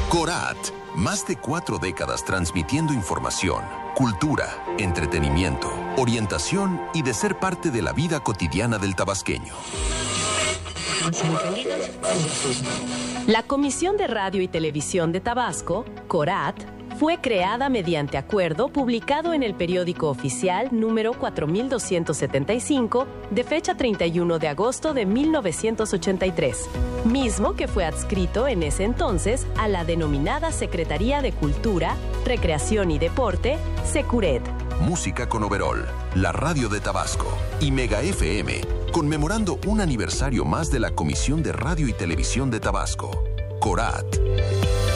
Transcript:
Corat, más de 4 décadas transmitiendo información, cultura, entretenimiento, orientación y de ser parte de la vida cotidiana del tabasqueño. La Comisión de Radio y Televisión de Tabasco, CORAT, fue creada mediante acuerdo publicado en el periódico oficial número 4275 de fecha 31 de agosto de 1983, mismo que fue adscrito en ese entonces a la denominada Secretaría de Cultura, Recreación y Deporte, Securet. Música con Overol, la radio de Tabasco y Mega FM, conmemorando un aniversario más de la Comisión de Radio y Televisión de Tabasco, CORAT.